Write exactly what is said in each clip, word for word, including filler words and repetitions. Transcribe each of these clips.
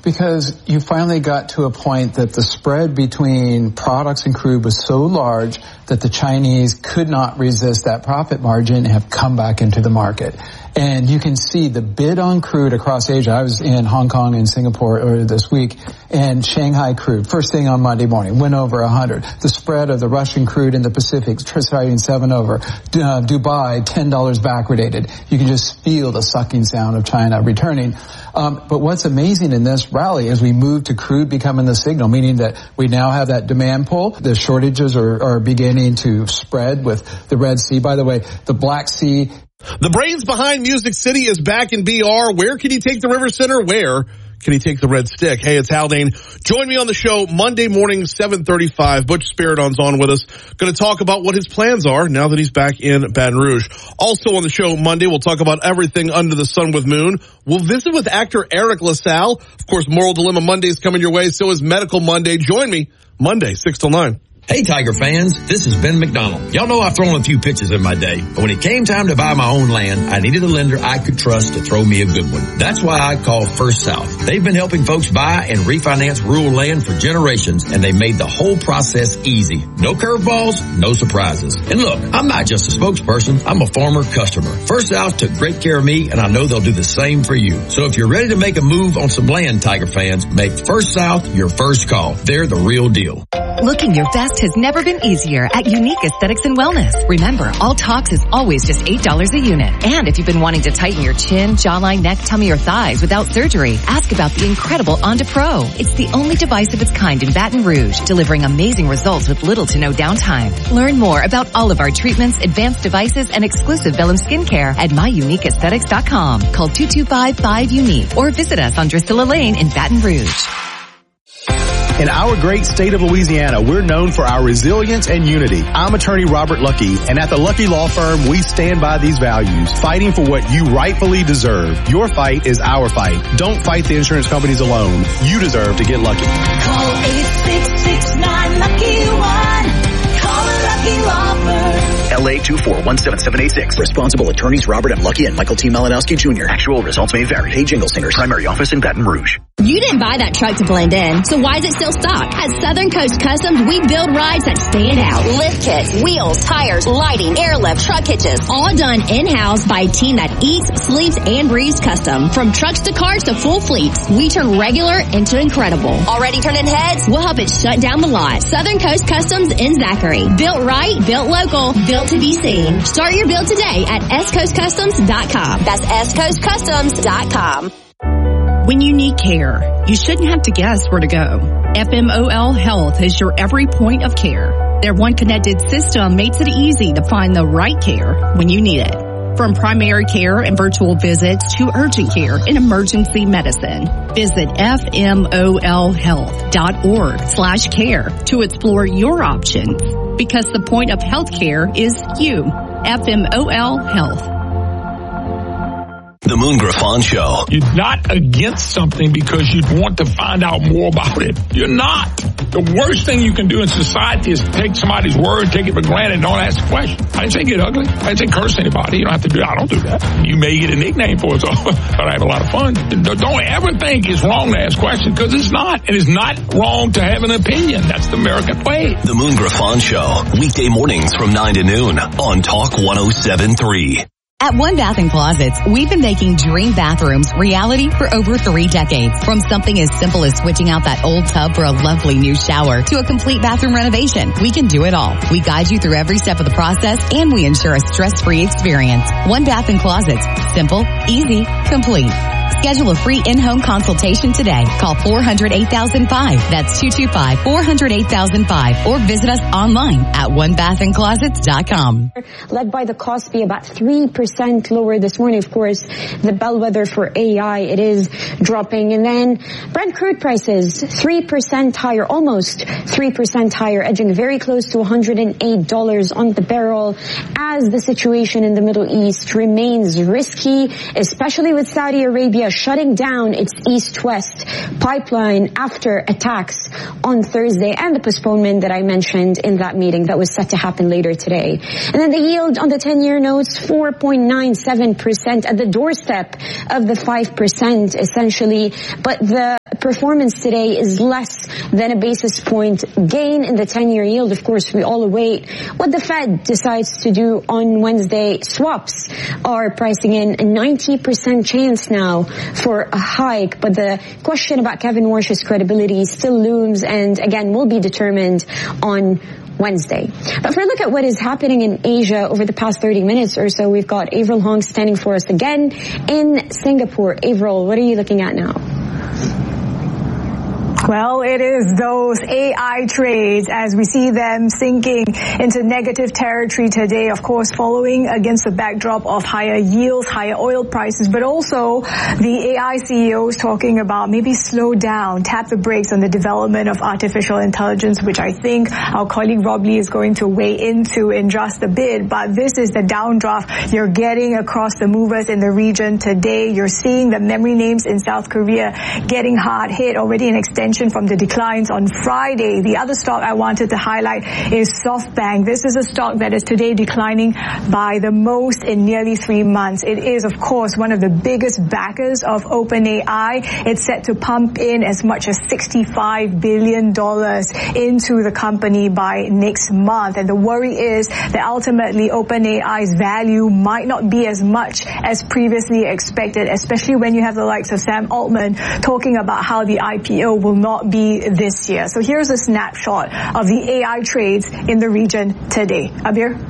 Because you finally got to a point that the spread between products and crude was so large that the Chinese could not resist that profit margin and have come back into the market. And you can see the bid on crude across Asia. I was in Hong Kong and Singapore earlier this week, and Shanghai crude, first thing on Monday morning, went over one hundred. The spread of the Russian crude in the Pacific, trading seven over. Uh, Dubai, ten dollars backwardated. You can just feel the sucking sound of China returning. Um, but what's amazing in this rally is we move to crude becoming the signal, meaning that we now have that demand pull. The shortages are, are beginning to spread with the Red Sea. By the way, the Black Sea. The brains behind Music City is back in B R. Where can he take the River Center? Where can he take the Red Stick? Hey, it's Haldane. Join me on the show Monday morning, seven thirty-five. Butch Spiridon's on with us. Going to talk about what his plans are now that he's back in Baton Rouge. Also on the show Monday, we'll talk about everything under the sun with Moon. We'll visit with actor Eric LaSalle. Of course, Moral Dilemma Monday is coming your way. So is Medical Monday. Join me Monday, six till nine. Hey, Tiger fans, this is Ben McDonald. Y'all know I've thrown a few pitches in my day, but when it came time to buy my own land, I needed a lender I could trust to throw me a good one. That's why I called First South. They've been helping folks buy and refinance rural land for generations, and they made the whole process easy. No curveballs, no surprises. And look, I'm not just a spokesperson, I'm a former customer. First South took great care of me, and I know they'll do the same for you. So if you're ready to make a move on some land, Tiger fans, make First South your first call. They're the real deal. Looking your best has never been easier at Unique Aesthetics and Wellness. Remember, all talks is always just eight dollars a unit. And if you've been wanting to tighten your chin, jawline, neck, tummy, or thighs without surgery, ask about the incredible Onda Pro. It's the only device of its kind in Baton Rouge, delivering amazing results with little to no downtime. Learn more about all of our treatments, advanced devices, and exclusive Vellum skincare at my unique aesthetics dot com. Call two two five, five, unique or visit us on Drusilla Lane in Baton Rouge. In our great state of Louisiana, we're known for our resilience and unity. I'm attorney Robert Lucky, and at the Lucky Law Firm, we stand by these values, fighting for what you rightfully deserve. Your fight is our fight. Don't fight the insurance companies alone. You deserve to get lucky. Call eight six six nine lucky one. Call a Lucky Law Firm. L A two four one seven seven eight six. Responsible attorneys Robert M. Lucky and Michael T. Malinowski Junior Actual results may vary. Hey, Jingle Singers. Primary office in Baton Rouge. You didn't buy that truck to blend in, so why is it still stock? At Southern Coast Customs, we build rides that stand out. Lift kits, wheels, tires, lighting, airlift, truck hitches, all done in-house by a team that eats, sleeps, and breathes custom. From trucks to cars to full fleets, we turn regular into incredible. Already turning heads? We'll help it shut down the lot. Southern Coast Customs in Zachary. Built right, built local, built to be seen. Start your build today at S Coast Customs dot com. That's S Coast Customs dot com. When you need care, you shouldn't have to guess where to go. F M O L Health is your every point of care. Their one connected system makes it easy to find the right care when you need it. From primary care and virtual visits to urgent care and emergency medicine. Visit F M O L health dot org slash care to explore your options. Because the point of healthcare is you. F M O L Health. The Moon Griffon Show. You're not against something because you want to find out more about it. You're not. The worst thing you can do in society is take somebody's word, take it for granted, and don't ask a question. I didn't say get ugly. I didn't say curse anybody. You don't have to do that. I don't do that. You may get a nickname for it, so, but I have a lot of fun. Don't ever think it's wrong to ask questions, because it's not. It is not wrong to have an opinion. That's the American way. The Moon Griffon Show. Weekday mornings from nine to noon on Talk one oh seven point three. At One Bath and Closets, we've been making dream bathrooms reality for over three decades. From something as simple as switching out that old tub for a lovely new shower to a complete bathroom renovation, we can do it all. We guide you through every step of the process, and we ensure a stress-free experience. One Bath and Closets. Simple, easy, complete. Schedule a free in-home consultation today. Call four hundred, eight thousand five. That's two two five, four hundred, eight thousand five. Or visit us online at one bath and closets dot com. Led by the Kospi, about three percent lower this morning. Of course, the bellwether for A I, it is dropping. And then Brent crude prices, three percent higher, almost three percent higher, edging very close to one hundred eight dollars on the barrel as the situation in the Middle East remains risky, especially with Saudi Arabia Korea shutting down its east-west pipeline after attacks on Thursday and the postponement that I mentioned in that meeting that was set to happen later today. And then the yield on the ten-year notes, four point nine seven percent at the doorstep of the five percent essentially. But the performance today is less than a basis point gain in the ten-year yield. Of course, we all await what the Fed decides to do on Wednesday. Swaps are pricing in a ninety percent chance now for a hike, but the question about Kevin Warsh's credibility still looms and again will be determined on Wednesday. But for a look at what is happening in Asia over the past thirty minutes or so, we've got Avril Hong standing for us again in Singapore. Avril, what are you looking at now? Well, it is those A I trades as we see them sinking into negative territory today, of course, following against the backdrop of higher yields, higher oil prices, but also the A I C E Os talking about maybe slow down, tap the brakes on the development of artificial intelligence, which I think our colleague Rob Lee is going to weigh into in just a bit. But this is the downdraft you're getting across the movers in the region today. You're seeing the memory names in South Korea getting hard hit, already an extension from the declines on Friday. The other stock I wanted to highlight is SoftBank. This is a stock that is today declining by the most in nearly three months. It is, of course, one of the biggest backers of OpenAI. It's set to pump in as much as sixty-five billion dollars into the company by next month. And the worry is that ultimately OpenAI's value might not be as much as previously expected, especially when you have the likes of Sam Altman talking about how the I P O will not be this year. So here's a snapshot of the A I trades in the region today. Abir?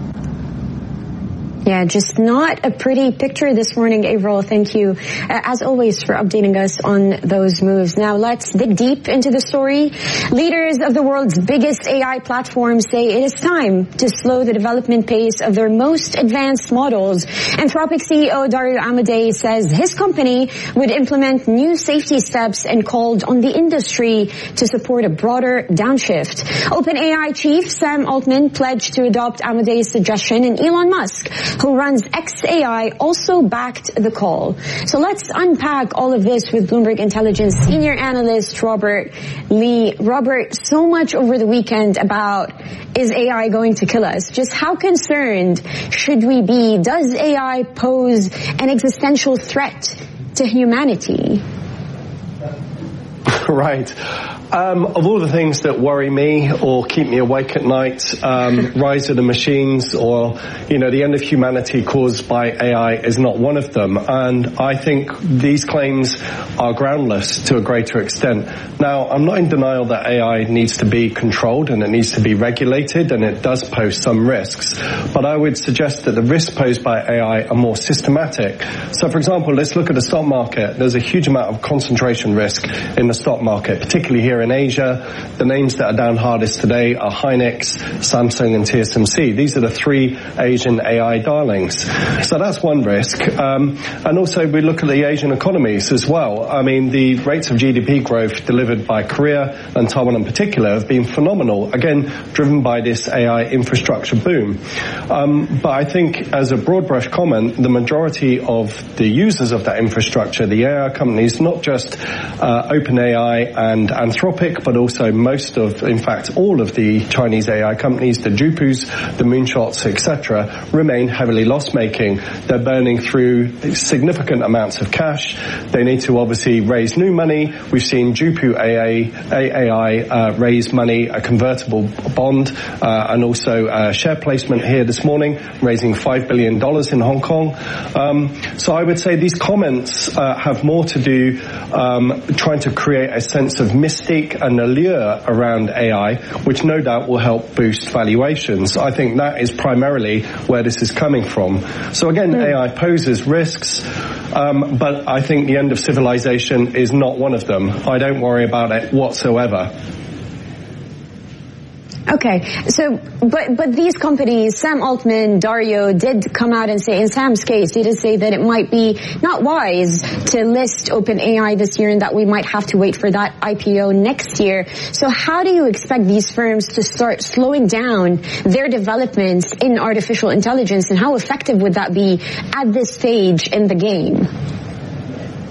Yeah, just not a pretty picture this morning, Avril. Thank you, uh, as always, for updating us on those moves. Now, let's dig deep into the story. Leaders of the world's biggest A I platforms say it is time to slow the development pace of their most advanced models. Anthropic C E O Dario Amodei says his company would implement new safety steps and called on the industry to support a broader downshift. OpenAI chief Sam Altman pledged to adopt Amodei's suggestion, and Elon Musk, who runs X A I, also backed the call. So let's unpack all of this with Bloomberg Intelligence senior analyst Robert Lee. Robert, so much over the weekend about, is A I going to kill us? Just how concerned should we be? Does A I pose an existential threat to humanity? Right. Um, of all the things that worry me or keep me awake at night, um, rise of the machines or, you know, the end of humanity caused by A I is not one of them. And I think these claims are groundless to a greater extent. Now, I'm not in denial that A I needs to be controlled and it needs to be regulated, and it does pose some risks. But I would suggest that the risks posed by A I are more systematic. So, for example, let's look at the stock market. There's a huge amount of concentration risk in the stock market, particularly here in Asia. The names that are down hardest today are Hynix, Samsung, and T S M C. These are the three Asian A I darlings. So that's one risk. Um, and also we look at the Asian economies as well. I mean, the rates of G D P growth delivered by Korea and Taiwan in particular have been phenomenal, again, driven by this A I infrastructure boom. Um, but I think as a broad brush comment, the majority of the users of that infrastructure, the A I companies, not just uh, OpenAI and Anthropic, but also most of, in fact, all of the Chinese A I companies, the Jupus, the Moonshots, et cetera, remain heavily loss-making. They're burning through significant amounts of cash. They need to obviously raise new money. We've seen Jupu A I uh, raise money, a convertible bond, uh, and also a share placement here this morning, raising five billion dollars in Hong Kong. Um, so I would say these comments uh, have more to do um, trying to create a sense of mystique and allure around A I, which no doubt will help boost valuations. I think that is primarily where this is coming from. So again, mm. A I poses risks, um, but I think the end of civilization is not one of them. I don't worry about it whatsoever. Okay, so, but, but these companies, Sam Altman, Dario, did come out and say, in Sam's case, he did say that it might be not wise to list OpenAI this year and that we might have to wait for that I P O next year. So how do you expect these firms to start slowing down their developments in artificial intelligence, and how effective would that be at this stage in the game?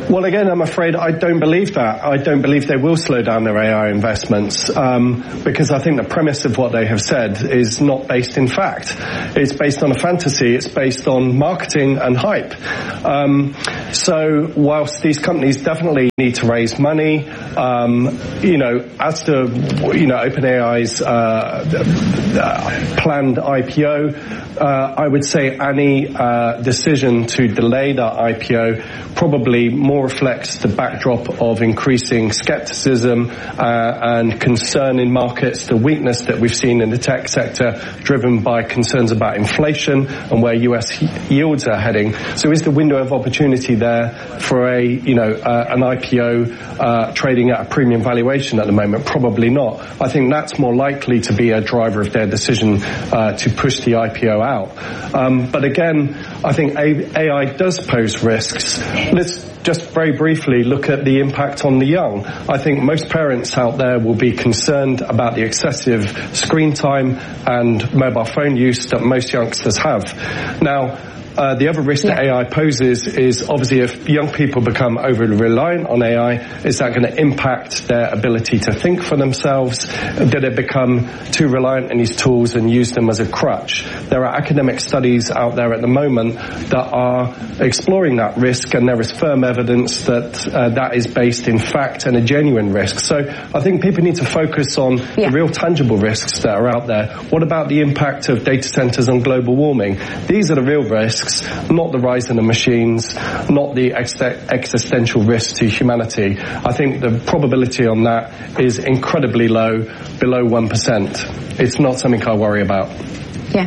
Well, again, I'm afraid I don't believe that. I don't believe they will slow down their A I investments um, because I think the premise of what they have said is not based in fact. It's based on a fantasy. It's based on marketing and hype. Um, so whilst these companies definitely need to raise money, um, you know, as to, you know, OpenAI's uh, uh, planned I P O, uh, I would say any uh, decision to delay that I P O probably more reflects the backdrop of increasing skepticism uh, and concern in markets, the weakness that we've seen in the tech sector driven by concerns about inflation and where U S yields are heading. So is the window of opportunity there for a, you know, uh, an I P O uh, trading at a premium valuation at the moment? Probably not. I think that's more likely to be a driver of their decision uh, to push the I P O out. Um, but again, I think A I does pose risks. Let's just very briefly look at the impact on the young. I think most parents out there will be concerned about the excessive screen time and mobile phone use that most youngsters have. Now, Uh, the other risk yeah. that A I poses is obviously if young people become overly reliant on A I, is that going to impact their ability to think for themselves? Did it become too reliant on these tools and use them as a crutch? There are academic studies out there at the moment that are exploring that risk, and there is firm evidence that uh, that is based in fact and a genuine risk. So I think people need to focus on yeah. the real tangible risks that are out there. What about the impact of data centers on global warming? These are the real risks. Not the rise in the machines, not the ex- existential risk to humanity. I think the probability on that is incredibly low, below one percent. It's not something I worry about. Yeah.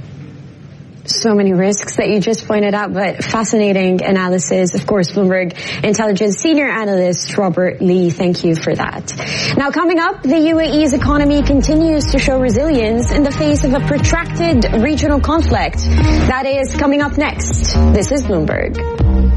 So many risks that you just pointed out, but fascinating analysis. Of course, Bloomberg Intelligence Senior Analyst Robert Lee, thank you for that. Now, coming up, the U A E's economy continues to show resilience in the face of a protracted regional conflict. That is coming up next. This is Bloomberg.